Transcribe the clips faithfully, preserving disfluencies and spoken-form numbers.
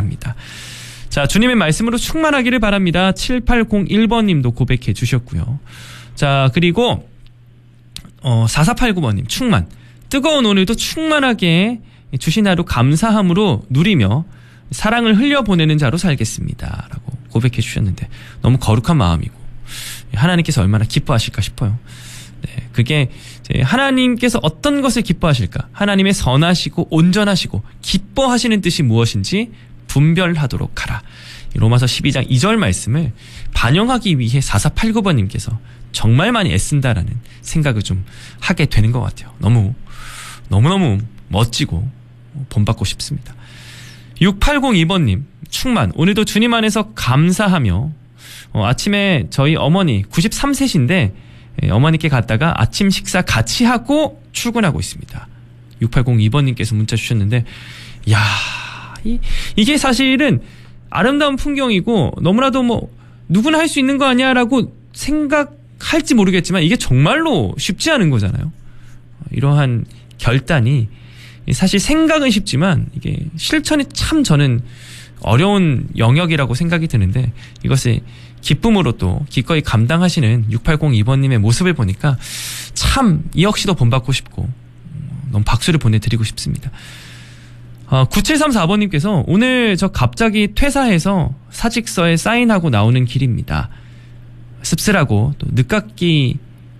바랍니다. 자, 주님의 말씀으로 충만하기를 바랍니다. 칠팔공일 번님도 고백해 주셨고요. 자, 그리고 어, 사사팔구 번님 충만. 뜨거운 오늘도 충만하게 주신 하루 감사함으로 누리며 사랑을 흘려보내는 자로 살겠습니다. 라고 고백해 주셨는데 너무 거룩한 마음이고 하나님께서 얼마나 기뻐하실까 싶어요. 네, 그게 하나님께서 어떤 것을 기뻐하실까? 하나님의 선하시고 온전하시고 기뻐하시는 뜻이 무엇인지 분별하도록 하라. 로마서 십이 장 이 절 말씀을 반영하기 위해 사사팔구 번님께서 정말 많이 애쓴다라는 생각을 좀 하게 되는 것 같아요. 너무 너무너무 멋지고 본받고 싶습니다. 육팔공이 번님 충만. 오늘도 주님 안에서 감사하며 어, 아침에 저희 어머니 구십삼 세신데 예, 어머니께 갔다가 아침 식사 같이 하고 출근하고 있습니다. 육팔공이 번님께서 문자 주셨는데 야, 이, 이게 사실은 아름다운 풍경이고 너무나도 뭐 누구나 할 수 있는 거 아니야라고 생각할지 모르겠지만 이게 정말로 쉽지 않은 거잖아요. 이러한 결단이 사실 생각은 쉽지만 이게 실천이 참 저는 어려운 영역이라고 생각이 드는데 이것을 기쁨으로 또 기꺼이 감당하시는 육팔공이 번님의 모습을 보니까 참 이 역시도 본받고 싶고 너무 박수를 보내드리고 싶습니다. 어, 구칠삼사 번님께서 오늘 저 갑자기 퇴사해서 사직서에 사인하고 나오는 길입니다. 씁쓸하고 또 늦깎이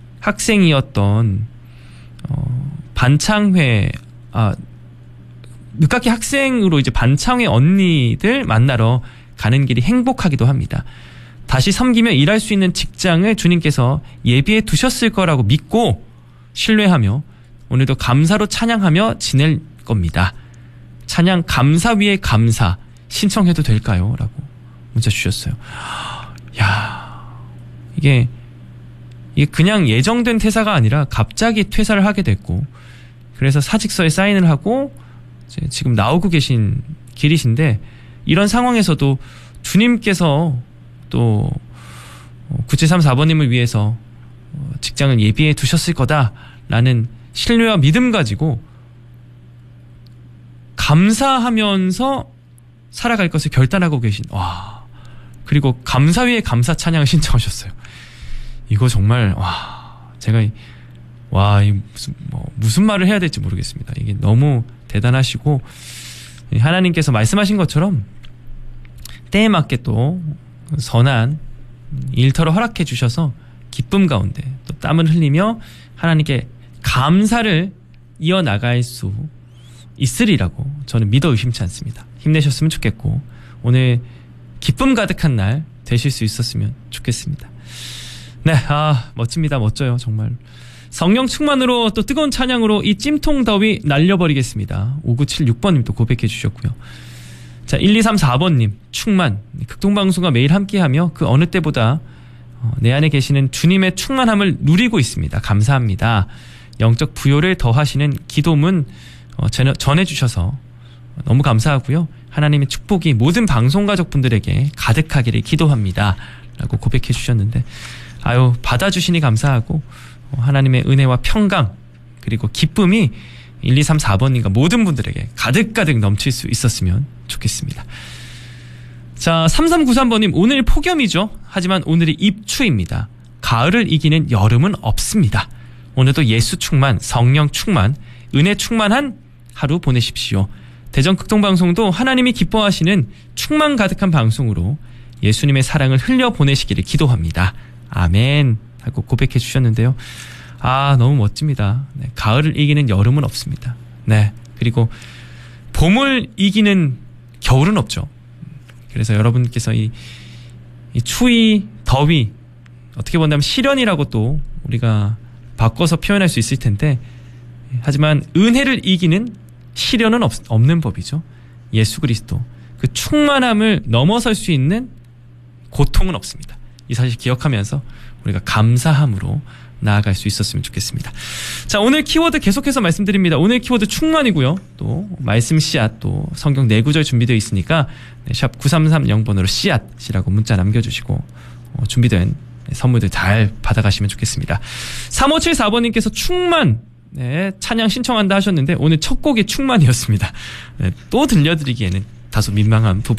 학생이었던 어, 반창회 아 늦깎이 학생으로 이제 반창회 언니들 만나러 가는 길이 행복하기도 합니다. 다시 섬기며 일할 수 있는 직장을 주님께서 예비해 두셨을 거라고 믿고 신뢰하며 오늘도 감사로 찬양하며 지낼 겁니다. 찬양 감사 위에 감사 신청해도 될까요? 라고 문자 주셨어요. 야, 이게 이게 그냥 예정된 퇴사가 아니라 갑자기 퇴사를 하게 됐고 그래서 사직서에 사인을 하고 이제 지금 나오고 계신 길이신데 이런 상황에서도 주님께서 또 구칠삼사 번님을 위해서 직장을 예비해 두셨을 거다라는 신뢰와 믿음 가지고 감사하면서 살아갈 것을 결단하고 계신 와 그리고 감사 위에 감사 찬양을 신청하셨어요. 이거 정말 와 제가 와 이 무슨 뭐 무슨 말을 해야 될지 모르겠습니다. 이게 너무 대단하시고 하나님께서 말씀하신 것처럼 때에 맞게 또 선한 일터를 허락해 주셔서 기쁨 가운데 또 땀을 흘리며 하나님께 감사를 이어나갈 수 있으리라고 저는 믿어 의심치 않습니다. 힘내셨으면 좋겠고 오늘 기쁨 가득한 날 되실 수 있었으면 좋겠습니다. 네, 아 멋집니다. 멋져요. 정말 성령 충만으로 또 뜨거운 찬양으로 이 찜통 더위 날려버리겠습니다. 오구칠육 번님도 고백해 주셨고요. 자, 일이삼사 번님 충만. 극동방송과 매일 함께하며 그 어느 때보다 내 안에 계시는 주님의 충만함을 누리고 있습니다. 감사합니다. 영적 부요를 더하시는 기도문 전해주셔서 너무 감사하고요. 하나님의 축복이 모든 방송가족분들에게 가득하기를 기도합니다. 라고 고백해 주셨는데 아유 받아주시니 감사하고 하나님의 은혜와 평강 그리고 기쁨이 일이삼사 번님과 모든 분들에게 가득가득 넘칠 수 있었으면 좋겠습니다. 자, 삼삼구삼 번님 오늘 폭염이죠. 하지만 오늘이 입추입니다. 가을을 이기는 여름은 없습니다. 오늘도 예수 충만, 성령 충만, 은혜 충만한 하루 보내십시오. 대전 극동방송도 하나님이 기뻐하시는 충만 가득한 방송으로 예수님의 사랑을 흘려보내시기를 기도합니다. 아멘 하고 고백해 주셨는데요. 아 너무 멋집니다. 네, 가을을 이기는 여름은 없습니다. 네, 그리고 봄을 이기는 겨울은 없죠. 그래서 여러분께서 이, 이 추위, 더위 어떻게 본다면 시련이라고 또 우리가 바꿔서 표현할 수 있을 텐데 하지만 은혜를 이기는 시련은 없, 없는 법이죠. 예수 그리스도 그 충만함을 넘어설 수 있는 고통은 없습니다. 이 사실 기억하면서 우리가 감사함으로 나아갈 수 있었으면 좋겠습니다. 자, 오늘 키워드 계속해서 말씀드립니다. 오늘 키워드 충만이고요. 또 말씀 씨앗 또 성경 네 구절 준비되어 있으니까 네, 샵 구삼삼영 번으로 씨앗이라고 문자 남겨주시고 어, 준비된 선물들 잘 받아가시면 좋겠습니다. 삼오칠사 번님께서 충만 네, 찬양 신청한다 하셨는데 오늘 첫 곡이 충만이었습니다. 네, 또 들려드리기에는 다소 민망한 부분